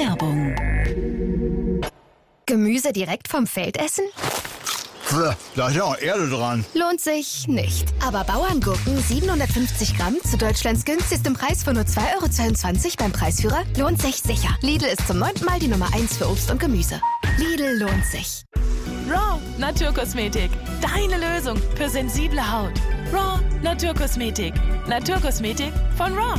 Werbung. Gemüse direkt vom Feld essen? Da ist ja auch Erde dran. Lohnt sich nicht. Aber Bauerngurken 750 Gramm zu Deutschlands günstigstem Preis von nur 2,22 € beim Preisführer lohnt sich sicher. Lidl ist zum 9. Mal die Nummer 1 für Obst und Gemüse. Lidl lohnt sich. Raw Naturkosmetik. Deine Lösung für sensible Haut. Raw Naturkosmetik. Naturkosmetik von Raw.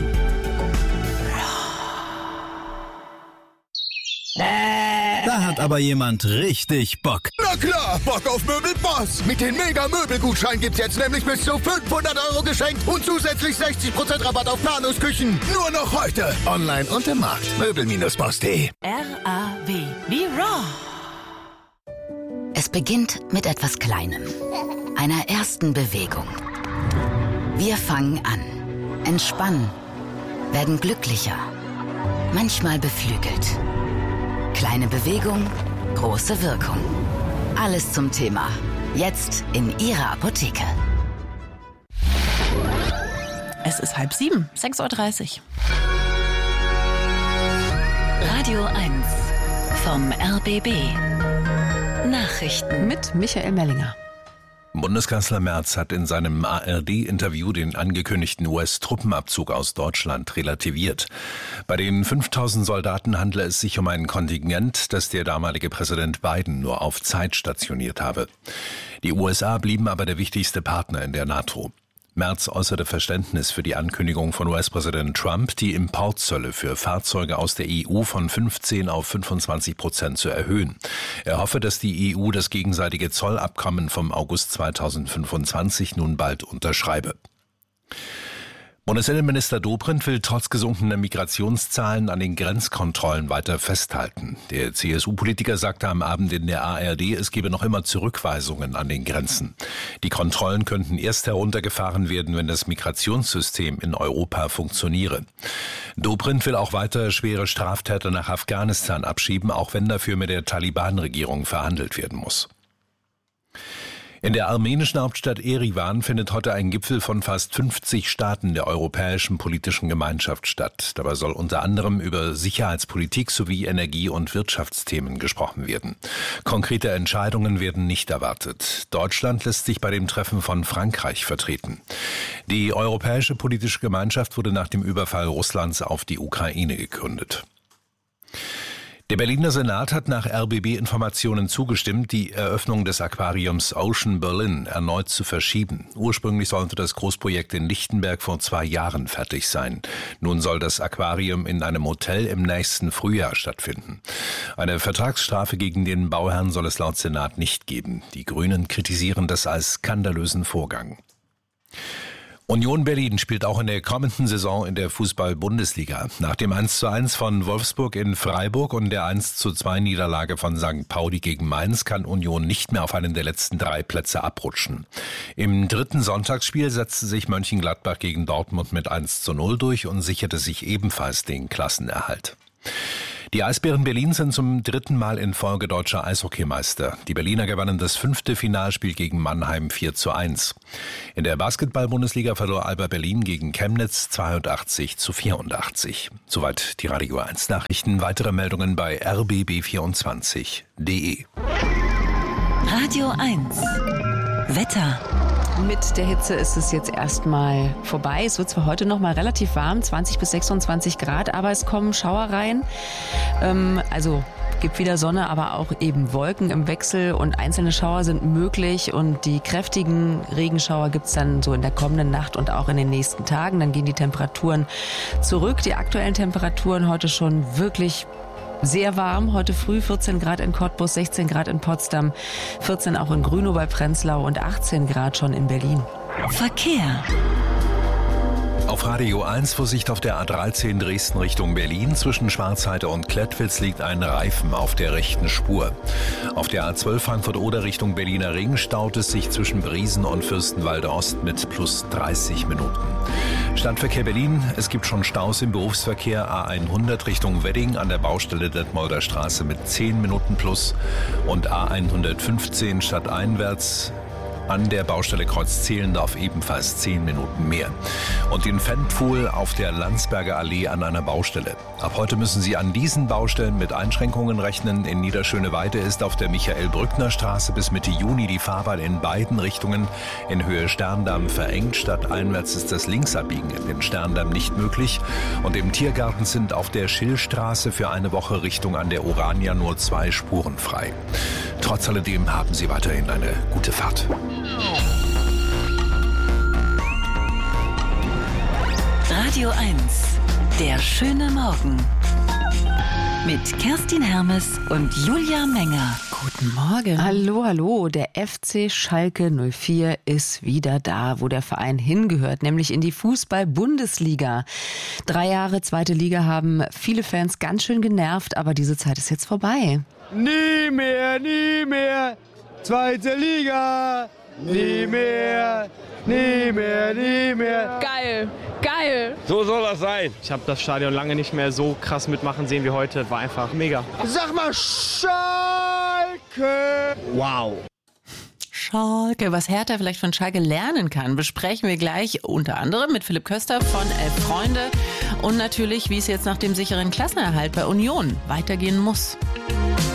Da hat aber jemand richtig Bock. Na klar, Bock auf Möbelboss. Mit den Mega-Möbelgutschein gibt's jetzt nämlich bis zu 500 € geschenkt und zusätzlich 60% Rabatt auf Planungsküchen. Nur noch heute. Online und im Markt. Möbel-boss.de. RAW wie Raw. Es beginnt mit etwas Kleinem. Einer ersten Bewegung. Wir fangen an. Entspannen. Werden glücklicher. Manchmal beflügelt. Kleine Bewegung, große Wirkung. Alles zum Thema. Jetzt in Ihrer Apotheke. Es ist 6:30, 6:30 Uhr. Radio 1 vom RBB. Nachrichten Mit Michael Mellinger. Bundeskanzler Merz hat in seinem ARD-Interview den angekündigten US-Truppenabzug aus Deutschland relativiert. Bei den 5.000 Soldaten handle es sich um ein Kontingent, das der damalige Präsident Biden nur auf Zeit stationiert habe. Die USA blieben aber der wichtigste Partner in der NATO. Merz äußerte Verständnis für die Ankündigung von US-Präsident Trump, die Importzölle für Fahrzeuge aus der EU von 15 auf 25% zu erhöhen. Er hoffe, dass die EU das gegenseitige Zollabkommen vom August 2025 nun bald unterschreibe. Bundesinnenminister Dobrindt will trotz gesunkener Migrationszahlen an den Grenzkontrollen weiter festhalten. Der CSU-Politiker sagte am Abend in der ARD, es gebe noch immer Zurückweisungen an den Grenzen. Die Kontrollen könnten erst heruntergefahren werden, wenn das Migrationssystem in Europa funktioniere. Dobrindt will auch weiter schwere Straftäter nach Afghanistan abschieben, auch wenn dafür mit der Taliban-Regierung verhandelt werden muss. In der armenischen Hauptstadt Erivan findet heute ein Gipfel von fast 50 Staaten der Europäischen Politischen Gemeinschaft statt. Dabei soll unter anderem über Sicherheitspolitik sowie Energie- und Wirtschaftsthemen gesprochen werden. Konkrete Entscheidungen werden nicht erwartet. Deutschland lässt sich bei dem Treffen von Frankreich vertreten. Die Europäische Politische Gemeinschaft wurde nach dem Überfall Russlands auf die Ukraine gegründet. Der Berliner Senat hat nach RBB-Informationen zugestimmt, die Eröffnung des Aquariums Ocean Berlin erneut zu verschieben. Ursprünglich sollte das Großprojekt in Lichtenberg vor 2 Jahren fertig sein. Nun soll das Aquarium in einem Hotel im nächsten Frühjahr stattfinden. Eine Vertragsstrafe gegen den Bauherrn soll es laut Senat nicht geben. Die Grünen kritisieren das als skandalösen Vorgang. Union Berlin spielt auch in der kommenden Saison in der Fußball-Bundesliga. Nach dem 1:1 von Wolfsburg in Freiburg und der 1:2 Niederlage von St. Pauli gegen Mainz kann Union nicht mehr auf einen der letzten 3 Plätze abrutschen. Im 3. Sonntagsspiel setzte sich Mönchengladbach gegen Dortmund mit 1:0 durch und sicherte sich ebenfalls den Klassenerhalt. Die Eisbären Berlin sind zum 3. Mal in Folge deutscher Eishockeymeister. Die Berliner gewannen das 5. Finalspiel gegen Mannheim 4:1. In der Basketball-Bundesliga verlor Alba Berlin gegen Chemnitz 82:84. Soweit die Radio 1 Nachrichten. Weitere Meldungen bei rbb24.de. Radio 1 Wetter. Mit der Hitze ist es jetzt erstmal vorbei. Es wird zwar heute noch mal relativ warm, 20 bis 26 Grad, aber es kommen Schauer rein. Also gibt wieder Sonne, aber auch eben Wolken im Wechsel und einzelne Schauer sind möglich und die kräftigen Regenschauer gibt's dann so in der kommenden Nacht und auch in den nächsten Tagen. Dann gehen die Temperaturen zurück. Die aktuellen Temperaturen heute schon wirklich sehr warm. Heute früh 14 Grad in Cottbus, 16 Grad in Potsdam, 14 auch in Grünow bei Prenzlau und 18 Grad schon in Berlin. Verkehr. Auf Radio 1 Vorsicht auf der A13 Dresden Richtung Berlin. Zwischen Schwarzheide und Klettwitz liegt ein Reifen auf der rechten Spur. Auf der A12 Frankfurt-Oder Richtung Berliner Ring staut es sich zwischen Briesen und Fürstenwalde Ost mit plus 30 Minuten. Stadtverkehr Berlin. Es gibt schon Staus im Berufsverkehr. A100 Richtung Wedding an der Baustelle Detmolder Straße mit 10 Minuten plus. Und A115 stadteinwärts An der Baustelle Kreuz-Zehlendorf ebenfalls 10 Minuten mehr. Und in Ventpfuhl auf der Landsberger Allee an einer Baustelle. Ab heute müssen Sie an diesen Baustellen mit Einschränkungen rechnen. In Niederschöneweide ist auf der Michael-Brückner-Straße bis Mitte Juni die Fahrbahn in beiden Richtungen in Höhe Sterndamm verengt. Stadteinwärts ist das Linksabbiegen in den Sterndamm nicht möglich. Und im Tiergarten sind auf der Schillstraße für eine Woche Richtung an der Orania nur 2 Spuren frei. Trotz alledem haben Sie weiterhin eine gute Fahrt. Radio 1, der schöne Morgen. Mit Kerstin Hermes und Julia Menger. Guten Morgen. Hallo, hallo. Der FC Schalke 04 ist wieder da, wo der Verein hingehört, nämlich in die Fußball-Bundesliga. 3 Jahre zweite Liga haben viele Fans ganz schön genervt, aber diese Zeit ist jetzt vorbei. Nie mehr, zweite Liga. Nie mehr. Geil. So soll das sein. Ich habe das Stadion lange nicht mehr so krass mitmachen sehen wie heute. War einfach mega. Sag mal Schalke. Wow. Schalke, was Hertha vielleicht von Schalke lernen kann, besprechen wir gleich unter anderem mit Philipp Köster von 11 Freunde und natürlich, wie es jetzt nach dem sicheren Klassenerhalt bei Union weitergehen muss.